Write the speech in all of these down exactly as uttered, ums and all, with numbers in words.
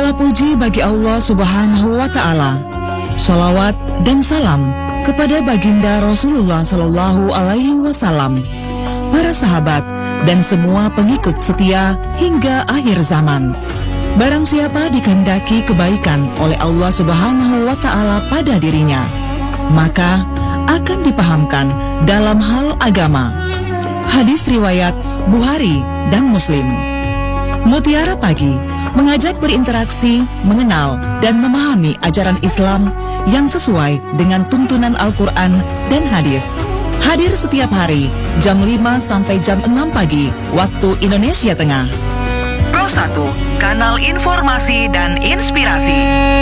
Segala puji bagi Allah Subhanahu wa Ta'ala. Shalawat dan salam kepada baginda Rasulullah Sallallahu Alaihi Wasallam, para sahabat dan semua pengikut setia hingga akhir zaman. Barang siapa dikehendaki kebaikan oleh Allah Subhanahu wa Ta'ala pada dirinya, maka akan dipahamkan dalam hal agama. Hadis riwayat Bukhari dan Muslim. Mutiara Pagi mengajak berinteraksi, mengenal, dan memahami ajaran Islam yang sesuai dengan tuntunan Al-Quran dan hadis. Hadir setiap hari jam lima sampai jam enam pagi waktu Indonesia Tengah. Pro satu, kanal informasi dan inspirasi.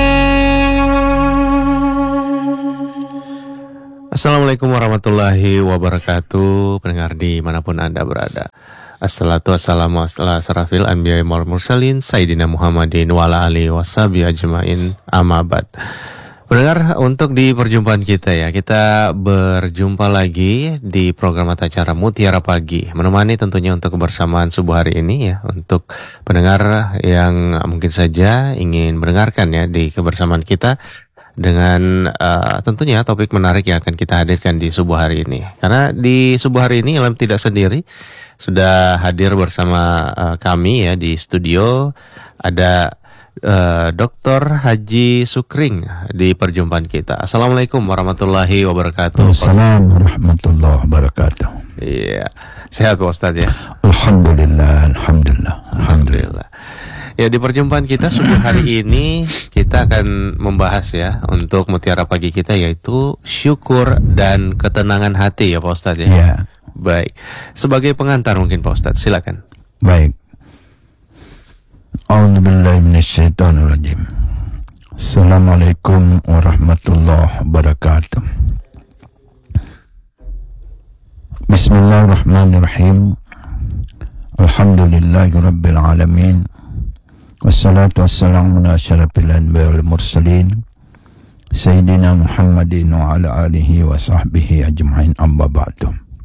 Assalamualaikum warahmatullahi wabarakatuh. Pendengar dimanapun Anda berada, Assalatu wassalamu ala asrafil anbiya'i wal mursalin Sayyidina Muhammadin wa ala alihi washabihi ajmain, amma ba'd. Pendengar, untuk di perjumpaan kita ya, kita berjumpa lagi di program atau acara Mutiara Pagi, menemani tentunya untuk kebersamaan subuh hari ini ya, untuk pendengar yang mungkin saja ingin mendengarkan ya di kebersamaan kita dengan uh, tentunya topik menarik yang akan kita hadirkan di subuh hari ini. Karena di subuh hari ini Ilham tidak sendiri, sudah hadir bersama uh, kami ya di studio. Ada uh, Doktor Haji Sukring di perjumpaan kita. Assalamualaikum warahmatullahi wabarakatuh. Assalamualaikum warahmatullahi wabarakatuh. Iya, sehat Pak Ustadz ya? Alhamdulillah, Alhamdulillah, Alhamdulillah. Ya, di perjumpaan kita subuh hari ini kita akan membahas ya untuk Mutiara Pagi kita, yaitu syukur dan ketenangan hati ya Pak Ustadz ya. Ya. Baik, sebagai pengantar mungkin Pak Ustadz, silakan. Baik. A'udzubillahi minasyaitonirrajim. Assalamualaikum warahmatullahi wabarakatuh. Bismillahirrahmanirrahim. Alhamdulillahi rabbil alamin. Wassalatu wassalamu ala asyrafil anbiya'i wal mursalin Sayyidina Muhammadin wa ala alihi wa sahbihi ajma'in, amma ba'du.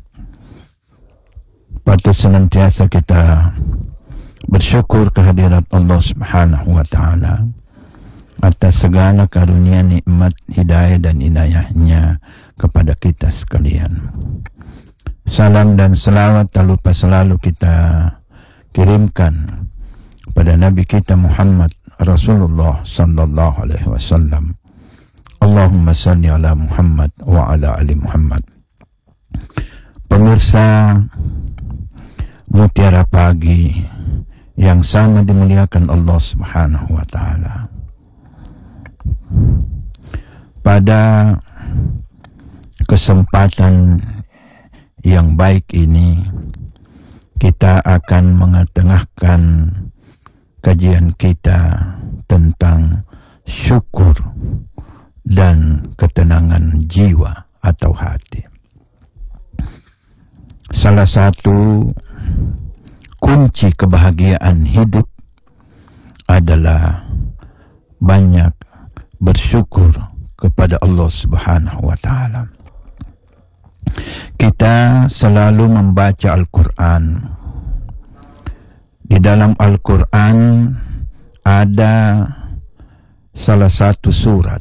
Patut senantiasa kita bersyukur kehadirat Allah Subhanahu wa Ta'ala atas segala karunia, nikmat, hidayah dan inayahnya kepada kita sekalian. Salam dan selawat tak lupa selalu kita kirimkan pada Nabi kita Muhammad Rasulullah Sallallahu Alaihi Wasallam. Allahumma salli ala Muhammad wa ala ali Muhammad. Pemirsa Mutiara Pagi yang sama dimuliakan Allah Subhanahu wa Ta'ala, pada kesempatan yang baik ini kita akan mengetengahkan kajian kita tentang syukur dan ketenangan jiwa atau hati. Salah satu kunci kebahagiaan hidup adalah banyak bersyukur kepada Allah Subhanahu wa Ta'ala. Kita selalu membaca Al-Quran. Di dalam Al-Quran ada salah satu surat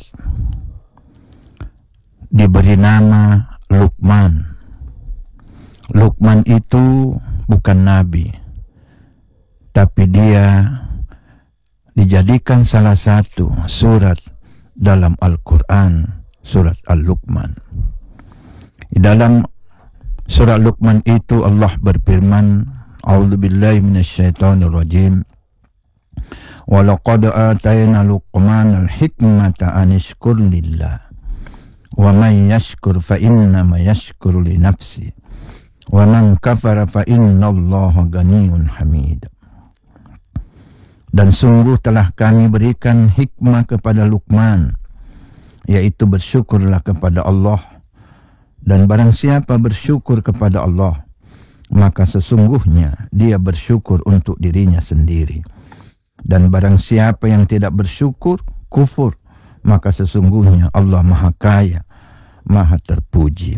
diberi nama Luqman. Luqman itu bukan nabi, tapi dia dijadikan salah satu surat dalam Al-Quran, surat Al-Luqman. Di dalam surat Luqman itu Allah berfirman, A'udzubillahi minasyaitonirrajim. Wa laqad atayna Luqmanal hikmata an yashkur lillah. Wa man yashkur fa innama yashkuru li nafsi. Wa man kafara fa innallaha ghaniyyun hamid. Dan sungguh telah kami berikan hikmah kepada Luqman, yaitu bersyukurlah kepada Allah. Dan barang siapa bersyukur kepada Allah, maka sesungguhnya dia bersyukur untuk dirinya sendiri. Dan barang siapa yang tidak bersyukur, kufur, maka sesungguhnya Allah Maha Kaya, Maha Terpuji.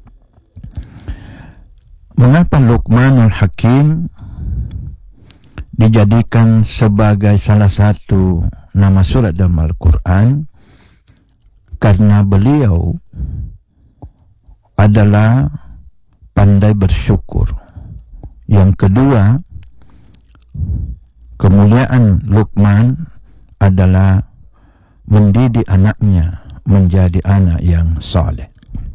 Mengapa Luqmanul Hakim dijadikan sebagai salah satu nama surat dalam Al-Quran karena beliau adalah pandai bersyukur. Yang kedua, kemuliaan Luqman adalah mendidik anaknya menjadi anak yang saleh.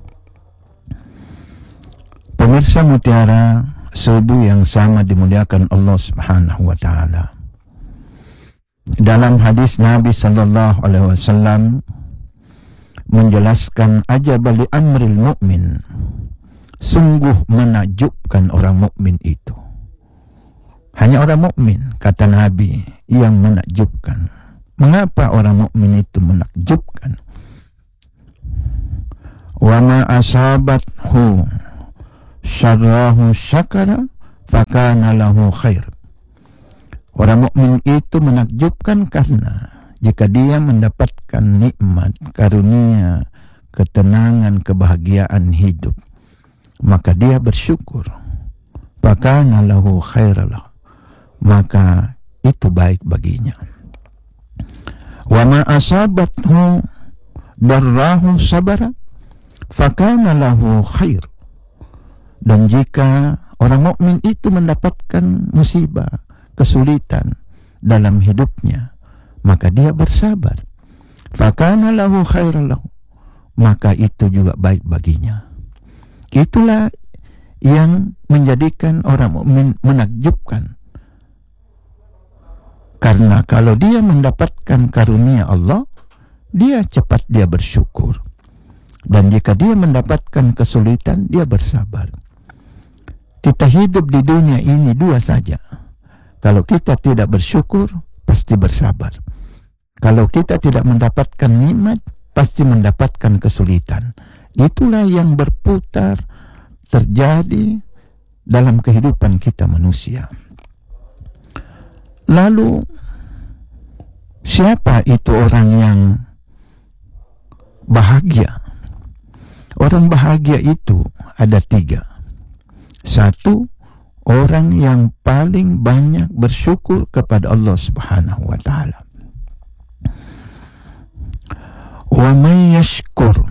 Pemirsa Mutiara, subuh yang sama dimuliakan Allah Subhanahu wa taala. Dalam hadis Nabi sallallahu alaihi wasallam menjelaskan ajabali amril mukmin, sungguh menakjubkan orang mukmin itu. Hanya orang mukmin, kata Nabi, yang menakjubkan. Mengapa orang mukmin itu menakjubkan? Wa ma asabathu syarrahu syakara fakana lahu khair. Orang mukmin itu menakjubkan karena jika dia mendapatkan nikmat, karunia, ketenangan, kebahagiaan hidup, maka dia bersyukur. Fakana lahu khairalah, maka itu baik baginya. Wa ma asabathu darrahu sabara fakana lahu khair. Dan jika orang mukmin itu mendapatkan musibah, kesulitan dalam hidupnya, maka dia bersabar. Fakana lahu khairan lahu, maka itu juga baik baginya. Itulah yang menjadikan orang mukmin menakjubkan. Karena kalau dia mendapatkan karunia Allah, dia cepat dia bersyukur. Dan jika dia mendapatkan kesulitan, dia bersabar. Kita hidup di dunia ini dua saja. Kalau kita tidak bersyukur, pasti bersabar. Kalau kita tidak mendapatkan nikmat, pasti mendapatkan kesulitan. Itulah yang berputar terjadi dalam kehidupan kita manusia. Lalu, siapa itu orang yang bahagia? Orang bahagia itu ada tiga. Satu, orang yang paling banyak bersyukur kepada Allah Subhanahu wa taala. Wa may yashkur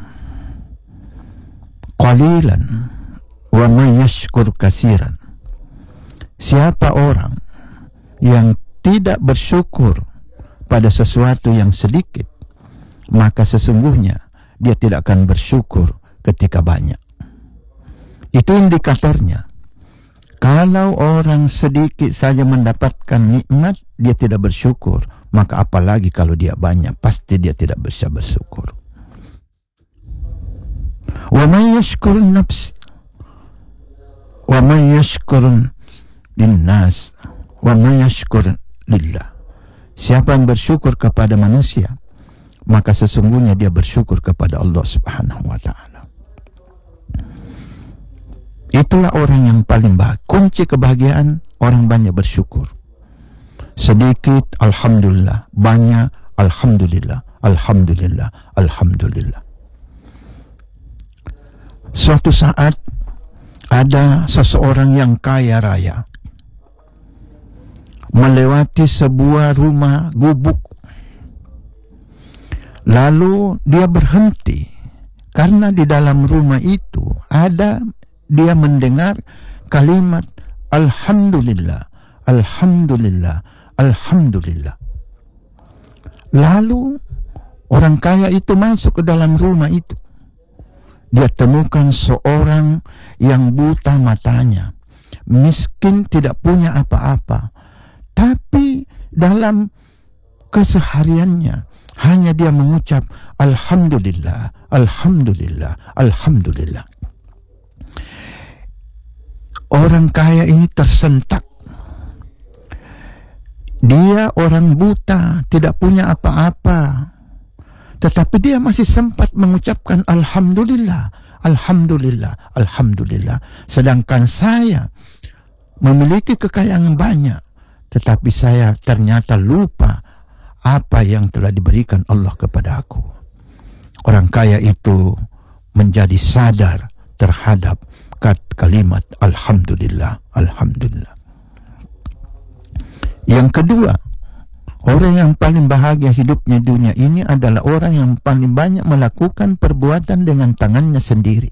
qalilan wa may yashkur katsiran. Siapa orang yang tidak bersyukur pada sesuatu yang sedikit, maka sesungguhnya dia tidak akan bersyukur ketika banyak. Itu indikatornya. Kalau orang sedikit saja mendapatkan nikmat, dia tidak bersyukur, maka apalagi kalau dia banyak, pasti dia tidak bisa bersyukur. Wa may yashkurun nafs wa may yashkurun linnas wa may yashkur lillah. Siapa yang bersyukur kepada manusia, maka sesungguhnya dia bersyukur kepada Allah Subhanahu wa taala. Itulah orang yang paling bahagia. Kunci kebahagiaan, orang banyak bersyukur. Sedikit, alhamdulillah. Banyak, alhamdulillah. Alhamdulillah. Alhamdulillah. Suatu saat ada seseorang yang kaya raya melewati sebuah rumah gubuk. Lalu dia berhenti karena di dalam rumah itu ada, dia mendengar kalimat alhamdulillah, alhamdulillah, alhamdulillah. Lalu orang kaya itu masuk ke dalam rumah itu. Dia temukan seorang yang buta matanya, miskin, tidak punya apa-apa, tapi dalam kesehariannya hanya dia mengucap alhamdulillah, alhamdulillah, alhamdulillah. Orang kaya ini tersentak. Dia orang buta, tidak punya apa-apa, tetapi dia masih sempat mengucapkan alhamdulillah, alhamdulillah, alhamdulillah. Sedangkan saya memiliki kekayaan banyak, tetapi saya ternyata lupa apa yang telah diberikan Allah kepada aku. Orang kaya itu menjadi sadar terhadap kalimat alhamdulillah, alhamdulillah. Yang kedua, Orang yang paling bahagia hidupnya dunia ini adalah orang yang paling banyak melakukan perbuatan dengan tangannya sendiri.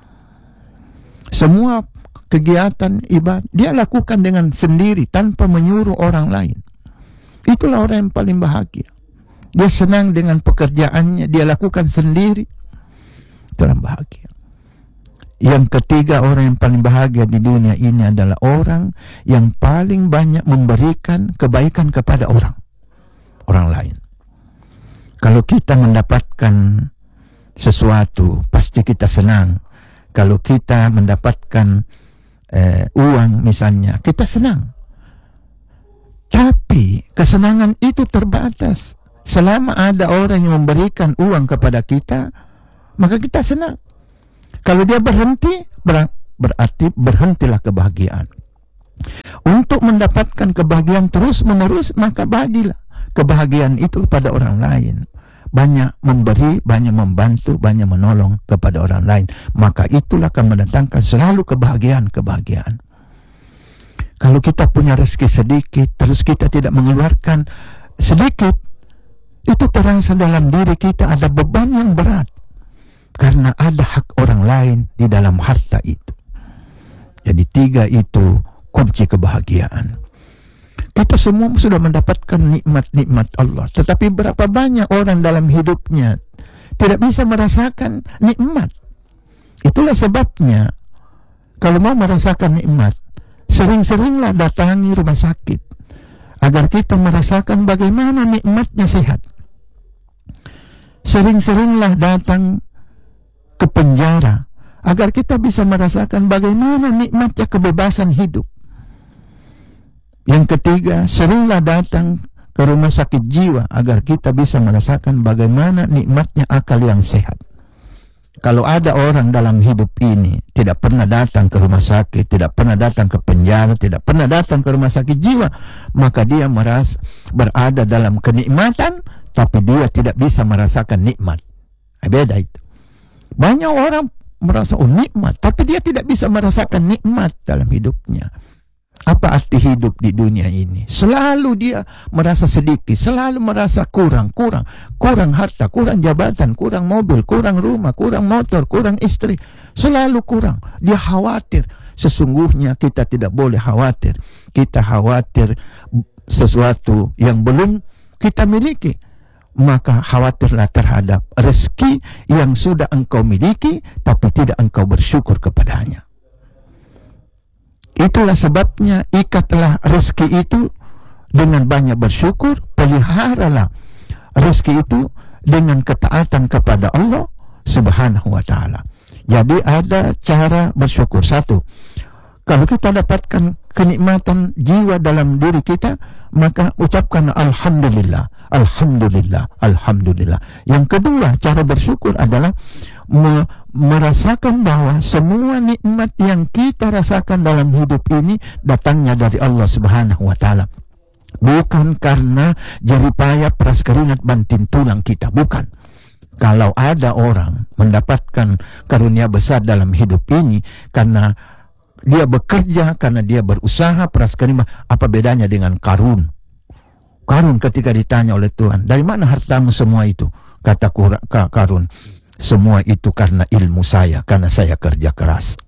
Semua kegiatan ibadah dia lakukan dengan sendiri tanpa menyuruh orang lain. Itulah orang yang paling bahagia. Dia senang dengan pekerjaannya, dia lakukan sendiri. Itu orang bahagia. Yang ketiga, orang yang paling bahagia di dunia ini adalah orang yang paling banyak memberikan kebaikan kepada orang. Orang lain. Kalau kita mendapatkan sesuatu, pasti kita senang. Kalau kita mendapatkan eh, uang misalnya, kita senang. Tapi kesenangan itu terbatas. Selama ada orang yang memberikan uang kepada kita, maka kita senang. Kalau dia berhenti, ber- berarti berhentilah kebahagiaan. Untuk mendapatkan kebahagiaan terus-menerus, maka bagilah kebahagiaan itu kepada orang lain. Banyak memberi, banyak membantu, banyak menolong kepada orang lain. Maka itulah akan mendatangkan selalu kebahagiaan-kebahagiaan. Kalau kita punya rezeki sedikit, terus kita tidak mengeluarkan sedikit, itu terasa dalam diri kita ada beban yang berat. Karena ada hak orang lain di dalam harta itu. Jadi tiga itu kunci kebahagiaan. Kita semua sudah mendapatkan nikmat-nikmat Allah. Tetapi berapa banyak orang dalam hidupnya tidak bisa merasakan nikmat. Itulah sebabnya kalau mau merasakan nikmat, sering-seringlah datangi rumah sakit. Agar kita merasakan bagaimana nikmatnya sehat. Sering-seringlah datang ke penjara agar kita bisa merasakan bagaimana nikmatnya kebebasan hidup. Yang ketiga, seringlah datang ke rumah sakit jiwa agar kita bisa merasakan bagaimana nikmatnya akal yang sehat. Kalau ada orang dalam hidup ini tidak pernah datang ke rumah sakit, tidak pernah datang ke penjara, tidak pernah datang ke rumah sakit jiwa, maka dia merasa berada dalam kenikmatan, tapi dia tidak bisa merasakan nikmat. Beda itu. Banyak orang merasa oh nikmat, tapi dia tidak bisa merasakan nikmat dalam hidupnya. Apa arti hidup di dunia ini? Selalu dia merasa sedikit, selalu merasa kurang, kurang, kurang harta, kurang jabatan, kurang mobil, kurang rumah, kurang motor, kurang istri, selalu kurang. Dia khawatir. Sesungguhnya kita tidak boleh khawatir. Kita khawatir sesuatu yang belum kita miliki. Maka khawatirlah terhadap rezeki yang sudah engkau miliki tapi tidak engkau bersyukur kepadanya. Itulah sebabnya ikatlah rezeki itu dengan banyak bersyukur, peliharalah rezeki itu dengan ketaatan kepada Allah Subhanahu wa taala. Jadi ada cara bersyukur. Satu, kalau kita dapatkan kenikmatan jiwa dalam diri kita, maka ucapkan alhamdulillah, alhamdulillah, alhamdulillah. Yang kedua, cara bersyukur adalah me merasakan bahwa semua nikmat yang kita rasakan dalam hidup ini datangnya dari Allah Subhanahu wa taala. Bukan karena jerih payah, peras keringat, banting tulang kita, bukan. Kalau ada orang mendapatkan karunia besar dalam hidup ini karena dia bekerja, karena dia berusaha, peras keringat, apa bedanya dengan Karun? Karun ketika ditanya oleh Tuhan, dari mana hartamu semua itu? Kata Karun, semua itu karena ilmu saya, karena saya kerja keras.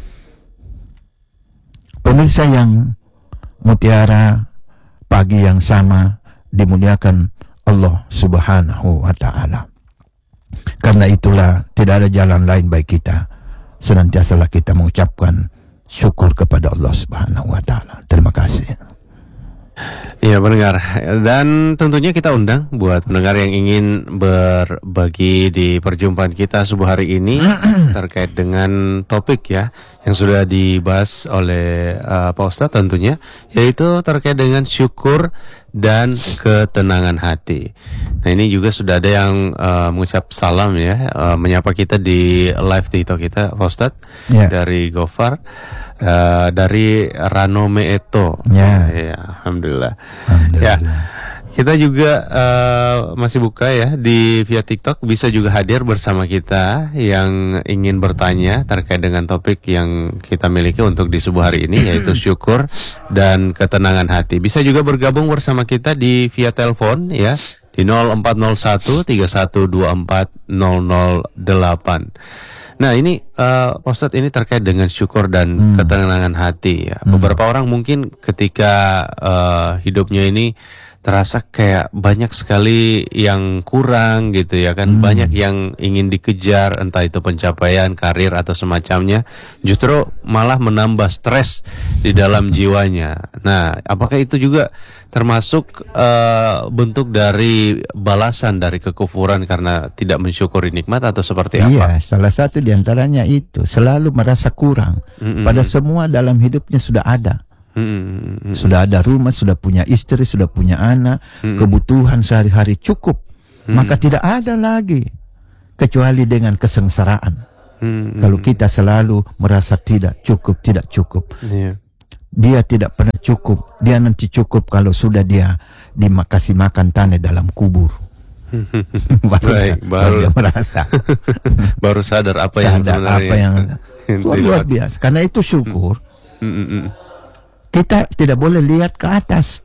Pemirsa yang mutiara, pagi yang sama dimuliakan Allah Subhanahu wa taala. Karena itulah tidak ada jalan lain bagi kita. Senantiasalah kita mengucapkan syukur kepada Allah Subhanahu wa taala. Terima kasih. Iya pendengar, dan tentunya kita undang buat pendengar yang ingin berbagi di perjumpaan kita subuh hari ini terkait dengan topik ya yang sudah dibahas oleh uh, Pak Ustadz tentunya, yaitu terkait dengan syukur dan ketenangan hati. Nah ini juga sudah ada yang uh, mengucap salam ya, uh, menyapa kita di live TikTok kita Pak Ustadz yeah. Dari Gofar. Uh, dari Rano Meeto, ya, ya alhamdulillah. alhamdulillah. Ya, Kita juga uh, masih buka ya di via TikTok, bisa juga hadir bersama kita yang ingin bertanya terkait dengan topik yang kita miliki untuk di subuh hari ini, yaitu syukur dan ketenangan hati. Bisa juga bergabung bersama kita di via telepon ya di nol empat nol satu tiga satu dua empat nol nol delapan. Nah ini uh, Ustadz, ini terkait dengan syukur dan hmm. ketenangan hati ya. Hmm. Beberapa orang mungkin ketika uh, hidupnya ini terasa kayak banyak sekali yang kurang gitu ya kan, hmm. banyak yang ingin dikejar, entah itu pencapaian, karir atau semacamnya, justru malah menambah stres di dalam jiwanya. Nah, apakah itu juga termasuk uh, bentuk dari balasan dari kekufuran karena tidak mensyukuri nikmat atau seperti apa? Iya, salah satu diantaranya itu selalu merasa kurang. Mm-mm. Pada semua dalam hidupnya sudah ada. Hmm. Sudah ada rumah, sudah punya istri, sudah punya anak, hmm. kebutuhan sehari-hari cukup, hmm. maka tidak ada lagi kecuali dengan kesengsaraan. Hmm. Kalau kita selalu merasa tidak cukup, tidak cukup, yeah. dia tidak pernah cukup. Dia nanti cukup kalau sudah dia dikasih makan tanah dalam kubur. baru, Baik, dia, baru dia merasa, baru sadar apa sadar yang sebenarnya apa yang, yang luar biasa. Karena itu syukur. Hmm. Hmm. Kita tidak boleh lihat ke atas.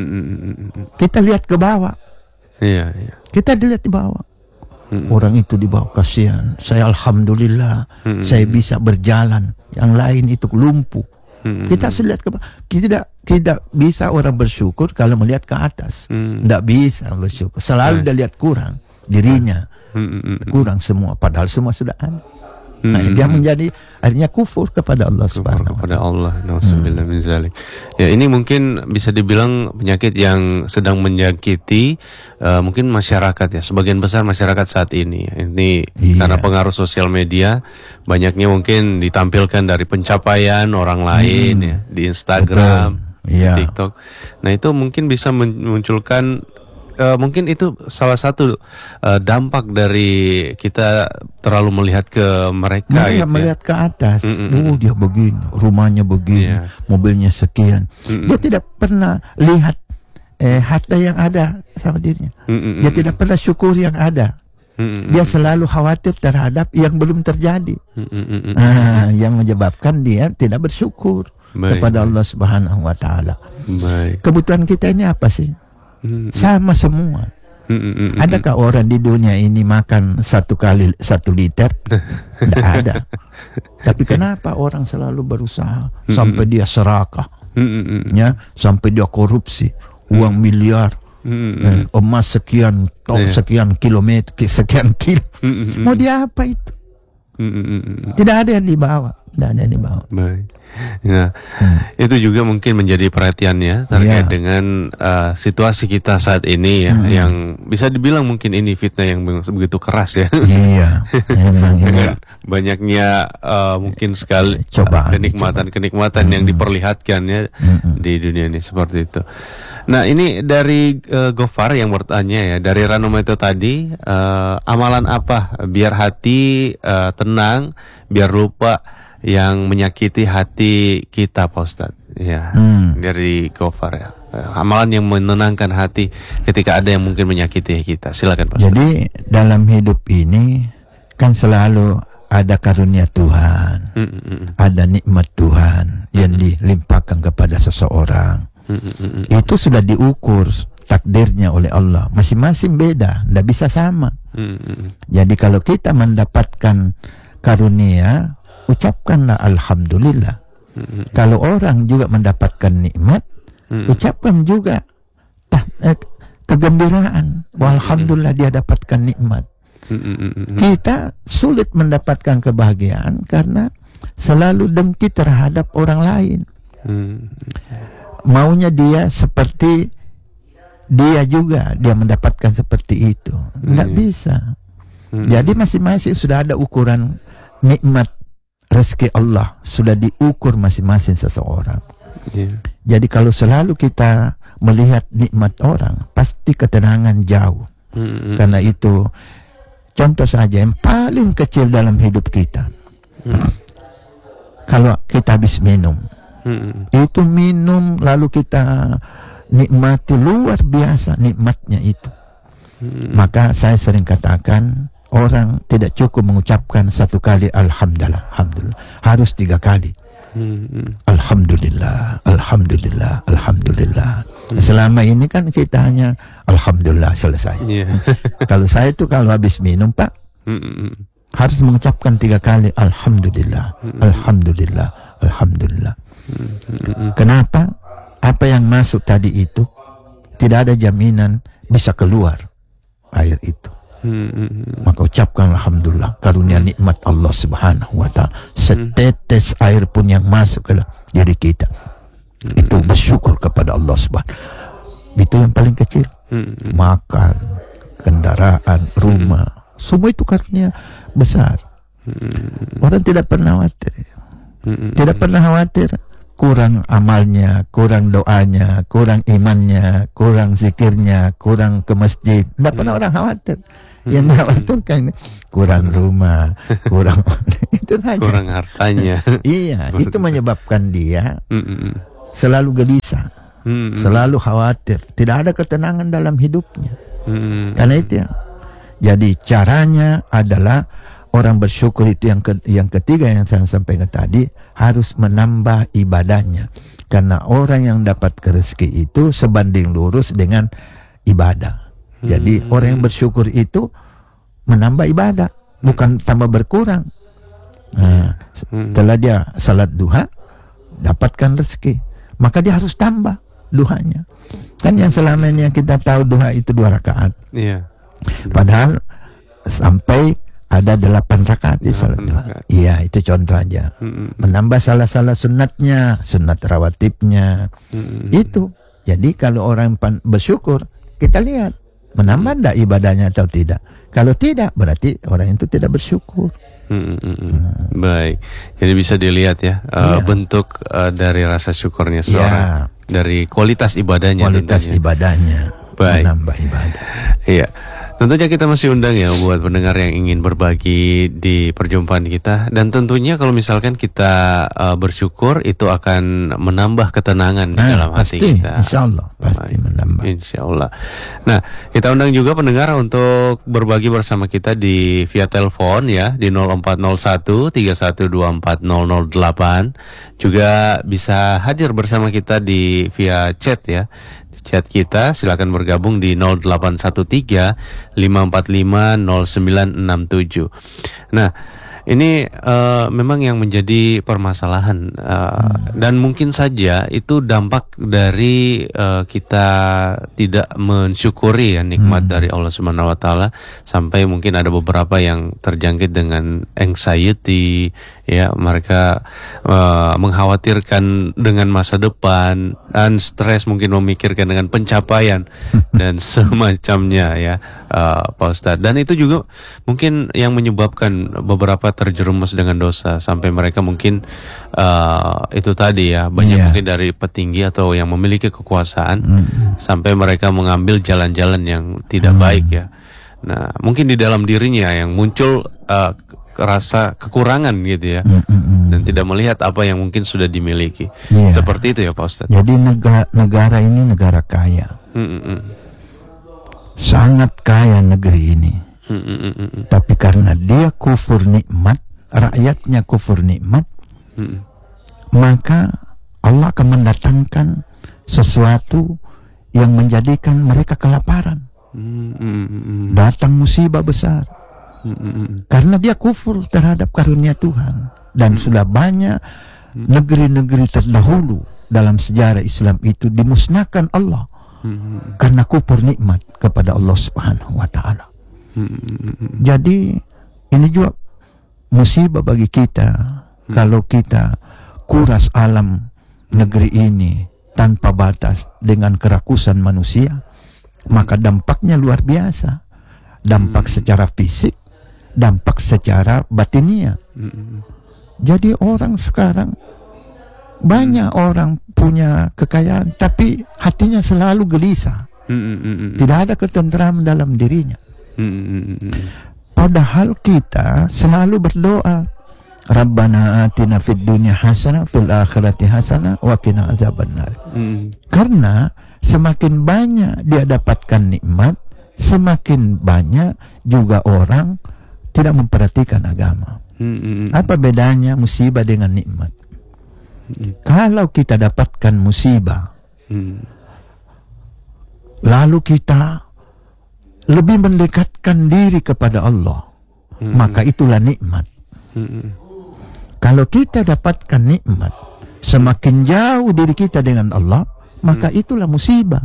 Hmm. Kita lihat ke bawah. Iya, iya. Kita dilihat di bawah. Hmm. Orang itu di bawah, kasihan. Saya alhamdulillah, hmm. saya bisa berjalan. Yang lain itu lumpuh. Hmm. Kita harus lihat ke bawah. Tidak tidak bisa orang bersyukur kalau melihat ke atas. Hmm. Tidak bisa bersyukur. Selalu dia lihat kurang dirinya. Hmm. Kurang semua, padahal semua sudah ada. Nah, hmm. dia menjadi akhirnya kufur kepada Allah Subhanahu wa kepada Allah. Nauzubillah min zalik. Ya, ini mungkin bisa dibilang penyakit yang sedang menyakiti uh, mungkin masyarakat ya, sebagian besar masyarakat saat ini. Ini iya. karena pengaruh sosial media, banyaknya mungkin ditampilkan dari pencapaian orang lain hmm. ya di Instagram, di iya. TikTok. Nah, itu mungkin bisa memunculkan Uh, mungkin itu salah satu uh, dampak dari kita terlalu melihat ke mereka. Nah, gitu melihat ya. ke atas, Mm-mm. oh dia begini, rumahnya begini, yeah. mobilnya sekian. Mm-mm. Dia tidak pernah lihat eh, harta yang ada sama dirinya. Mm-mm. Dia tidak pernah syukur yang ada. Mm-mm. Dia selalu khawatir terhadap yang belum terjadi. Mm-mm. Nah, yang menyebabkan dia tidak bersyukur Baik. kepada Allah Subhanahu wa taala. Kebutuhan kita ini apa sih? Mm-mm. Sama semua. Mm-mm. Adakah orang di dunia ini makan satu kali satu liter? Tidak ada. Tapi kenapa orang selalu berusaha Mm-mm. sampai dia serakah, Mm-mm. ya, sampai dia korupsi uang Mm-mm. miliar, eh, emas sekian, ton yeah. sekian kilometer, sekian kilo. Mm-mm. Mau dia apa itu? Mm-mm. Tidak ada yang dibawa. Tidak ada yang dibawa. Baik. Nah, hmm. itu juga mungkin menjadi perhatiannya terkait yeah. dengan uh, situasi kita saat ini ya, hmm. yang bisa dibilang mungkin ini fitnah yang begitu keras ya. Iya. Emang dengan banyaknya uh, mungkin sekali coba kenikmatan-kenikmatan hmm. yang diperlihatkan ya hmm. di dunia ini seperti itu. Nah, ini dari uh, Gofar yang bertanya ya, dari Ranometo tadi, uh, amalan apa biar hati uh, tenang, biar lupa yang menyakiti hati kita, Pak Ustadz. Ya, hmm. dari Gofar ya. Amalan yang menenangkan hati ketika ada yang mungkin menyakiti kita. Silakan, Pak Ustadz. Jadi dalam hidup ini kan selalu ada karunia Tuhan, mm-mm. ada nikmat Tuhan yang mm-mm. dilimpahkan kepada seseorang. Mm-mm. Itu sudah diukur takdirnya oleh Allah. Masing-masing beda, tidak bisa sama. Mm-mm. Jadi kalau kita mendapatkan karunia, ucapkanlah alhamdulillah. Mm-hmm. Kalau orang juga mendapatkan nikmat, mm-hmm. ucapkan juga tah, eh, kegembiraan. Mm-hmm. Alhamdulillah dia dapatkan nikmat. Mm-hmm. Kita sulit mendapatkan kebahagiaan karena selalu dengki terhadap orang lain. Mm-hmm. Maunya dia seperti dia juga, dia mendapatkan seperti itu. Tidak mm-hmm. bisa. Mm-hmm. Jadi masing-masing sudah ada ukuran nikmat. Rezeki Allah sudah diukur masing-masing seseorang. Yeah. Jadi kalau selalu kita melihat nikmat orang, pasti ketenangan jauh. Mm-hmm. Karena itu, contoh saja yang paling kecil dalam hidup kita. Mm-hmm. Kalau kita habis minum, mm-hmm. itu minum lalu kita nikmati luar biasa nikmatnya itu. Hmm. Maka saya sering katakan, orang tidak cukup mengucapkan satu kali Alhamdulillah, Alhamdulillah, harus tiga kali. Hmm. Alhamdulillah, Alhamdulillah, Alhamdulillah. Hmm. Selama ini kan kita hanya Alhamdulillah selesai. Yeah. Kalau saya itu kalau habis minum Pak, hmm. harus mengucapkan tiga kali Alhamdulillah, hmm. Alhamdulillah, Alhamdulillah. Hmm. Kenapa? Apa yang masuk tadi itu tidak ada jaminan bisa keluar air itu. Hmm. Maka ucapkan Alhamdulillah, karunia nikmat Allah Subhanahu wa ta'ala. Setetes hmm. air pun yang masuk ke diri kita, hmm. itu bersyukur kepada Allah Subhanahu. Itu yang paling kecil. Hmm. Makan, kendaraan, rumah, hmm. semua itu karunia besar. Hmm. Orang tidak pernah khawatir. Hmm. Tidak pernah khawatir kurang amalnya, kurang doanya, kurang imannya, kurang zikirnya, kurang ke masjid. Tidak pernah orang khawatir. Yang dikhawatirkan kurang rumah, kurang itu saja. Kurang hartanya. Iya, itu menyebabkan dia selalu gelisah, selalu khawatir, tidak ada ketenangan dalam hidupnya. Karena itu ya. Jadi caranya adalah orang bersyukur itu yang ke, yang ketiga yang saya sampaikan tadi, harus menambah ibadahnya. Karena orang yang dapat rezeki itu sebanding lurus dengan ibadah. Jadi hmm. orang yang bersyukur itu menambah ibadah, bukan tambah berkurang. Nah, hmm. setelah dia salat duha, dapatkan rezeki, maka dia harus tambah duhanya. Kan yang selama ini yang kita tahu duha itu dua rakaat. Iya. Padahal sampai ada delapan rakaat di salat duha. Iya, itu contoh aja. Hmm. Menambah salah-salah sunatnya, sunat rawatibnya. Hmm. Itu. Jadi kalau orang bersyukur, kita lihat menambah tidak ibadahnya atau tidak. Kalau tidak, berarti orang itu tidak bersyukur. Hmm, hmm, hmm. Baik, jadi bisa dilihat ya, uh, iya. bentuk uh, dari rasa syukurnya seorang, iya. dari kualitas ibadahnya. Kualitas tentunya. ibadahnya, Baik. menambah ibadah. Iya. Tentunya kita masih undang ya buat pendengar yang ingin berbagi di perjumpaan kita. Dan tentunya kalau misalkan kita uh, bersyukur, itu akan menambah ketenangan nah, di dalam hati pasti, kita. Insya Allah pasti nah, menambah. Insya Allah. Nah, kita undang juga pendengar untuk berbagi bersama kita di via telepon ya, di nol empat nol satu tiga satu dua empat nol nol delapan. Juga bisa hadir bersama kita di via chat ya. Chat kita, silakan bergabung di nol delapan satu tiga lima empat lima nol sembilan enam tujuh. Nah, ini uh, memang yang menjadi permasalahan uh, hmm. dan mungkin saja itu dampak dari uh, kita tidak mensyukuri ya nikmat hmm. dari Allah Subhanahu wa taala, sampai mungkin ada beberapa yang terjangkit dengan anxiety ya, mereka uh, mengkhawatirkan dengan masa depan dan stres, mungkin memikirkan dengan pencapaian dan semacamnya ya, uh, Pak Ustadz. Dan itu juga mungkin yang menyebabkan beberapa terjerumus dengan dosa, sampai mereka mungkin uh, itu tadi ya, banyak yeah. mungkin dari petinggi atau yang memiliki kekuasaan mm. sampai mereka mengambil jalan-jalan yang tidak mm. baik ya. Nah, mungkin di dalam dirinya yang muncul uh, rasa kekurangan gitu ya, mm-mm. dan tidak melihat apa yang mungkin sudah dimiliki. Yeah. Seperti itu ya Pak Ustadz. Jadi negara, negara ini negara kaya, mm-mm. sangat kaya negeri ini. Mm-mm. Tapi karena dia kufur nikmat, rakyatnya kufur nikmat, mm-mm. maka Allah akan mendatangkan sesuatu yang menjadikan mereka kelaparan. Mm-mm. Datang musibah besar. Mm-mm. Karena dia kufur terhadap karunia Tuhan. Dan mm-mm. sudah banyak negeri-negeri terdahulu dalam sejarah Islam itu dimusnahkan Allah mm-mm. karena kufur nikmat kepada Allah Subhanahu wa ta'ala. Mm-mm. Jadi ini juga musibah bagi kita mm-mm. kalau kita kuras alam negeri ini tanpa batas dengan kerakusan manusia, maka dampaknya luar biasa. Dampak mm-mm. secara fisik, dampak secara batinia. Mm-mm. Jadi orang sekarang banyak mm. orang punya kekayaan, tapi hatinya selalu gelisah. Mm-mm. Tidak ada ketenteraman dalam dirinya. Mm-mm. Padahal kita selalu berdoa, Rabbana atina fid dunya hasanah fil akhirati hasanah wa qina adzabannar. Mm. Karena semakin banyak dia dapatkan nikmat, semakin banyak juga orang tidak memperhatikan agama. Mm-mm. Apa bedanya musibah dengan nikmat? Mm-mm. Kalau kita dapatkan musibah, Mm. lalu kita lebih mendekatkan diri kepada Allah, Mm-mm. maka itulah nikmat. Mm-mm. Kalau kita dapatkan nikmat, semakin jauh diri kita dengan Allah, maka itulah musibah.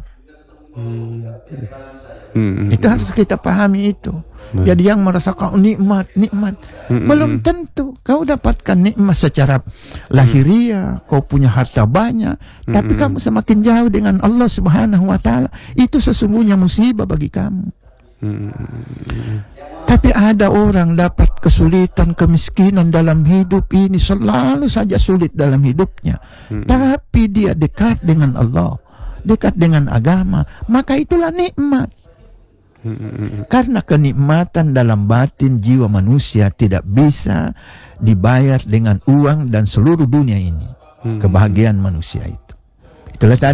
Mm-mm. Itu harus kita pahami itu. Jadi yang merasakan nikmat, nikmat, Mm-mm. belum tentu kau dapatkan nikmat secara lahiriah, kau punya harta banyak, tapi Mm-mm. kamu semakin jauh dengan Allah Subhanahu wa taala, itu sesungguhnya musibah bagi kamu. Mm-mm. Tapi ada orang dapat kesulitan, kemiskinan dalam hidup ini, selalu saja sulit dalam hidupnya. Mm-mm. Tapi dia dekat dengan Allah, dekat dengan agama, maka itulah nikmat. Mm-mm. Karena kenikmatan dalam batin jiwa manusia tidak bisa dibayar dengan uang dan seluruh dunia ini. Mm-mm. Kebahagiaan manusia itu. Itulah tadi